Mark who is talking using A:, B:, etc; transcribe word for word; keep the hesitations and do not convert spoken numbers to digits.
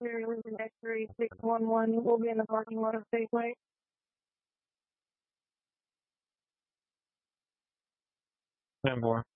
A: clear Lincoln X three six one one. We'll be in the parking lot of Safeway.
B: ten four.